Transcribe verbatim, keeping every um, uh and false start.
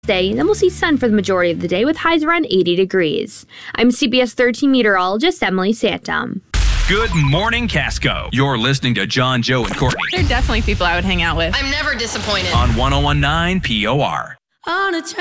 Day, then we'll see sun for the majority of the day with highs around eighty degrees. I'm C B S thirteen meteorologist Emily Santum. Good morning, Casco. You're listening to John, Joe, and Courtney. They're definitely people I would hang out with. I'm never disappointed. On one oh one point nine P O R. On a